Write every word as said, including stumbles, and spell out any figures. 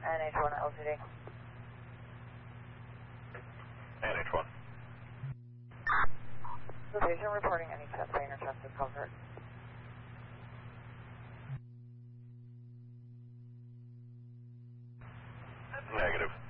N H one L T D. N H one. The patient reporting any chest pain or chest discomfort. Negative.